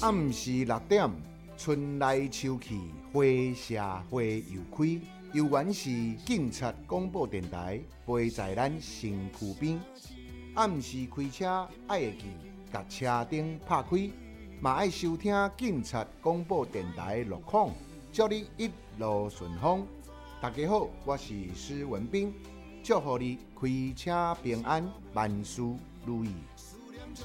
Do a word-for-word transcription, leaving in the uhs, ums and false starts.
暗时六点，春来秋去，花谢花又开。由原是警察广播电台，陪在咱身躯边。暗时开车爱会记，甲车灯拍开，嘛爱收听警察广播电台路况，祝你一路顺风。大家好，我是施文彬，祝福你开车平安，万事如意。